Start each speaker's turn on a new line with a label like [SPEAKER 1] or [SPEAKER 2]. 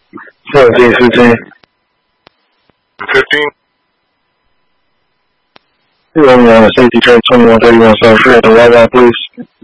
[SPEAKER 1] 17, 15.
[SPEAKER 2] 15.
[SPEAKER 1] Romeo on a safety track 2131 South Shred to YY, please.